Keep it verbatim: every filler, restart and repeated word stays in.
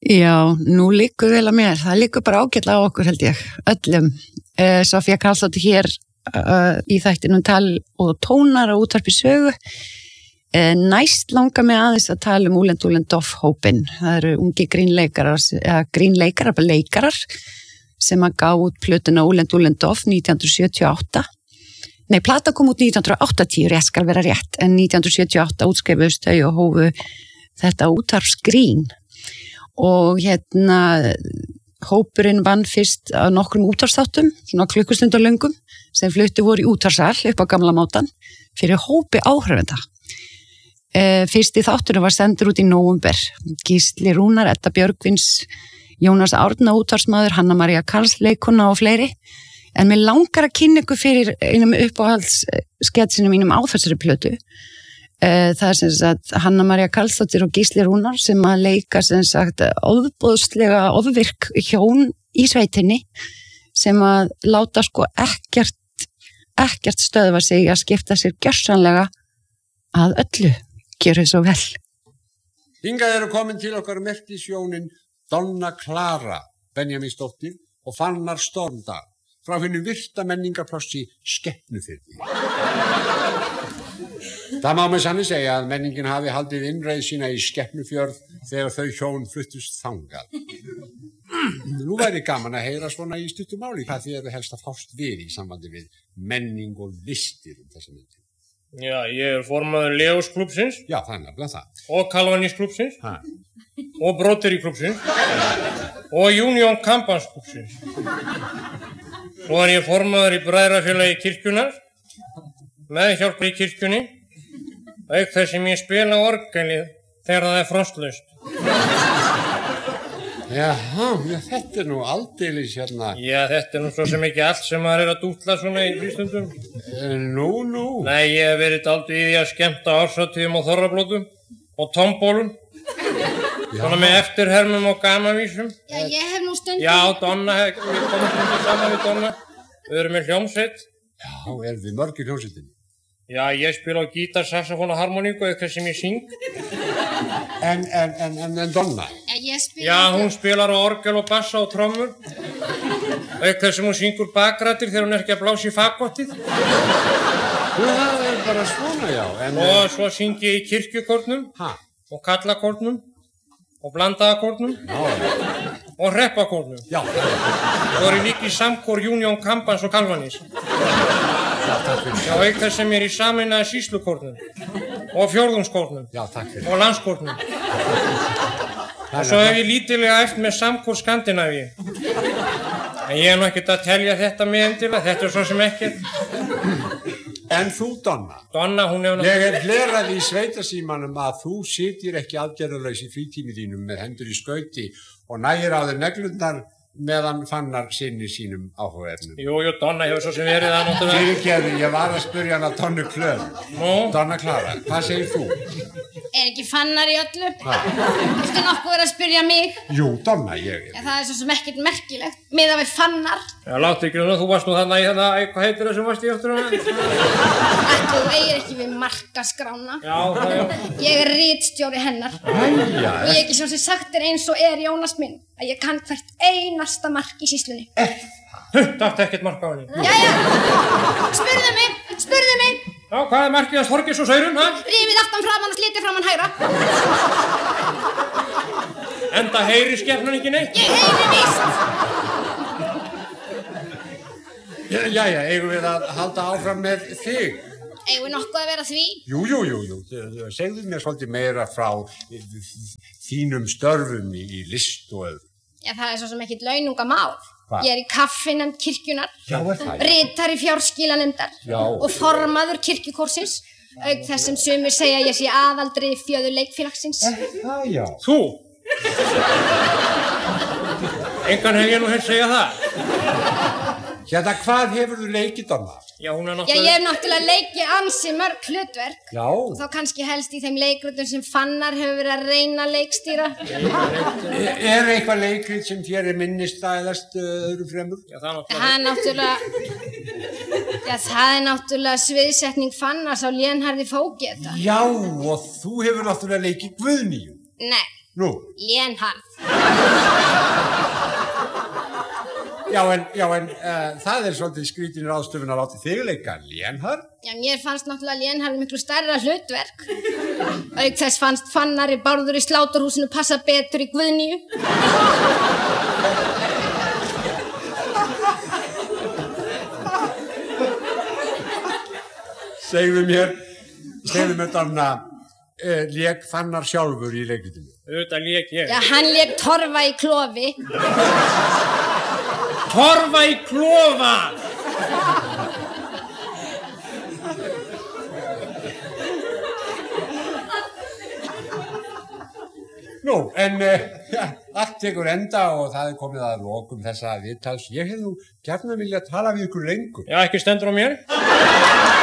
Já, nú liggur vel að mér. Það liggur bara ágætlega á okkur, held ég, öllum. Uh, Sofía Karlsdóttir hér uh, í þættinum Tal og tónar á Útvarpi Sögu. Uh, næst langar mig aðeins að tala um Úlend Úlend Doff-hópinn. Það eru ungi grínleikarar, eða grínleikarar, bara leikarar, sem að gá út plötuna Úlend Úlend Doff nítján hundruð sjötíu og átta. Nei, plata kom út nítján hundruð áttatíu, rétt skal vera rétt, en nítján hundruð sjötíu og átta útskrifuðust þau og hófu þetta útvarpsgrín. Og hérna hópurinn vann fyrst á nokkrum útvarpsþáttum, svona klukkustundalöngum, sem fluttu voru í útvarpssal upp á gamla mátan fyrir hópi áhrifenda. E, fyrsti þátturinn var sendur út í nóvember. Gísli Rúnar, Edda Björgvins, Jónas Árna útvarpsmaður, Hanna María Karls leikona og fleiri. En mér langar að kynna ykkur fyrir einum uppáhaldsketsinu mínum á þessari plötu. Það er sem sagt Hanna María Karlsdóttir og Gísli Rúnar sem að leika sem sagt ofboðslega ofvirk hjón í sveitinni sem að láta sko ekkert, ekkert stöðva sig að skipta sér gjörsamlega að öllu. Gjörðu svo vel. Hingað eru komin til okkar merkishjónin Donna Clara Benjamínsdóttir og Fannar Stormdal frá hinu virta menningarplássi Skepnufirði. Það má með sanni segja að menningin hafi haldið innreið sína í Skepnufjörð þegar þau hjón fluttust þangað. Nú væri gaman að heyra svona í stuttu máli hvað þið eru helst að fást við í sambandi við menning og listir um þessa myndi. Já, ég er formaður Leósklúbbsins. Já, það er nefnilega það. Og Kalvanísklúbbsins. Og Bróteriklúbbsins. Og Union Kampansklúbbsins. Svo er ég formaður í Bræðrafélagi kirkjunar, meðhjálpar í kirkjunni, auk þess sem ég spila orgelið þegar það er frostlaust. Jaha, já, þetta er nú aldeilis hérna. Já, þetta er nú svo sem ekki allt sem maður er að dútla svona í frístundum. E, nú, nú. Nei, ég hef verið dálítið í því að skemmta árshátíðum og þorrablótum og tombólum. Svona með eftirhermum og gamavísum. Já, ég hef nú stundum... Já, Donna, við komum stundum saman við Donna. Við erum með hljómsveit. Já, erum við mörgir hljómsveitinni? Já, ég spila á gítar, saxofón og harmoníku eitthvað sem ég syng. En, en, en, en, en Donna? Já, ég spila... Já, hún spilar á orgel og bassa og trommur. Eitthvað sem hún syngur bakrættir þegar hún er ekki að blása í faggottið. Það er bara svona, já. En, og svo syng ég í kirkjukornum. Ha? Og kallakornum. Og blandaðakornum. Já. Og hreppakornum. Já. Svo er ég líka í samkor Union Kampans og Kalvanís. Já, takk fyrir. Já, eitthvað sem er í sameinaða sýslukornum. Og fjórðungskornum. Já, takk fyrir. Og landskornum. Og svo hef ég lítilega æft með samkor Skandinavíu. En ég er nú ekkert að telja þetta með endilega, þetta er svo sem ekkert. En þú, Donna? Donna, hún hefur... Ég hef hlerað í sveitasímanum að þú sitir ekki aðgerðarlaus í frítími þínum með hendur í skauti og nægir á þér neglurnar meðan Fannar sinni sínum áhugaefnum. Jú, jú, Donna hefur svo sem verið það náttúrulega. Fyrirgefðu, ég var að spurja hana Donnu Klöf. Nú? Donna Clara, hvað segir þú? Er ekki Fannar í öllu? Viltu nokkuð vera að spyrja mig? Jú, Donna, ég... Ja, það er svo sem ekkert merkilegt, miðað við Fannar. Já, láttu ekki nú, þú varst nú þarna í þarna, hvað heitir það sem varst í eftir hana? Ætli, þú eigir ekki við markaskrána. Já, það já. Ég er ritstjóri hennar. Æja. Og ég ekki svo sem sagt er eins og er Jónas minn, að ég kann hvert einasta mark í sýslunni. Hutt, átti ekkert mark á henni. Jæja, spurðu mig, spurðu mig. Já, hvað er markið hans Þorgeirs og Saurun, ha? Rífið aftan framan og slitið framan hægra. Enda heyri skepnan ekki neitt. Ég heyri víst. Jæja, eigum við að halda áfram með þig? Eigum við nokkuð að vera því? Jú, jú, jú, jú. Segðu mér svolítið meira frá þínum störfum í list og öðru. Já, það er svo sem ekkert launungamál. Hva? Ég er í kaffinefnd kirkjunnar, Já, er það? ritari fjárskilanefndar Já. og formaður kirkjukórsins, auk þess sem sumir segja ég sé aðaldri fjöður leikfélagsins. Það, já. Þú? Engan hef ég nú hér segja það. Hérna, hvað hefur þú leikið, Donna? Já, hún er Já, náttúrulega... ég hef náttúrulega leikið ansi mörg hlutverk. Já. Og þá kannski helst í þeim leikritum sem Fannar hefur verið að reyna að leikstýra. Er, er eitthvað leikrið sem þér er minnistæðast öðru fremur? Já, það er náttúrulega... Það er náttúrulega... Já, það er náttúrulega sviðsetning Fannars á Lénharði Fógeta. Já, og þú hefur náttúrulega leikið Guðnýju. Nei. Nú? Lénharð. Já, en, já, en uh, það er svolítið skrítin ráðstöfun að láta þig leika Lénharð? Já, mér fannst náttúrulega Lénharð miklu stærra hlutverk. Auk þess fannst Fannari Bárður í sláturhúsinu passa betur í Guðnýju. Segðu mér, segðu mér þarna, uh, lék Fannar sjálfur í leikritinu? Auðvitað lék ég. Já, hann lék Torfa í klofi. Torfa í klofa! Nú, en uh, ja, allt tekur enda og það er komið að lokum þessa viðtals. Ég hef nú gjarnan vilja tala við ykkur lengur. Já, ekki stendur á mér.